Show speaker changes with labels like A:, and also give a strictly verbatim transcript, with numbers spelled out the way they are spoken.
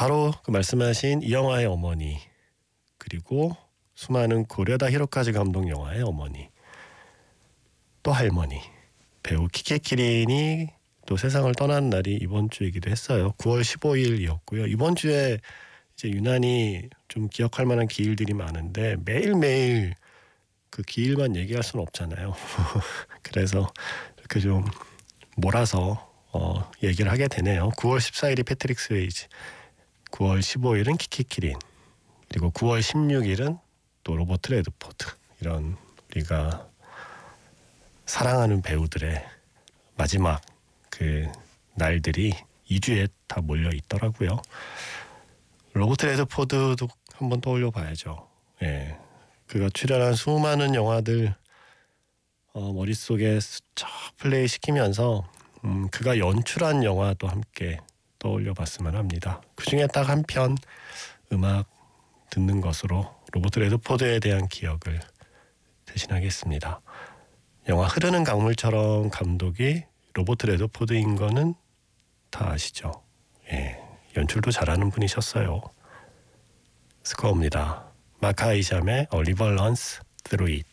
A: 바로 그 말씀하신 이 영화의 어머니, 그리고 수많은 고려다 히로카즈 감독 영화의 어머니, 또 할머니, 배우 키키 키린이 또 세상을 떠난 날이 이번 주이기도 했어요. 구월 십오일이었고요. 이번 주에 이제 유난히 좀 기억할 만한 기일들이 많은데 매일매일 그 기일만 얘기할 수는 없잖아요. 그래서 이렇게 좀 몰아서 어, 얘기를 하게 되네요. 구월 십사일이 패트릭 스웨이지, 구월 십오일은 키키 키린, 그리고 구월 십육일은 또 로버트 레드포드. 이런 우리가 사랑하는 배우들의 마지막 그 날들이 이 주에 다 몰려 있더라고요. 로버트 레드포드도 한번 떠올려 봐야죠. 예, 그가 출연한 수많은 영화들 어, 머릿속에 스쳐 플레이 시키면서 음, 그가 연출한 영화도 함께 떠올려 봤으면 합니다. 그 중에 딱 한 편 음악 듣는 것으로 로버트 레드포드에 대한 기억을 대신하겠습니다. 영화 흐르는 강물처럼 감독이 로버트 레드포드인 거는 다 아시죠? 예, 연출도 잘하는 분이셨어요. 스코어입니다. 마카 이샴의 A River Runs Through It.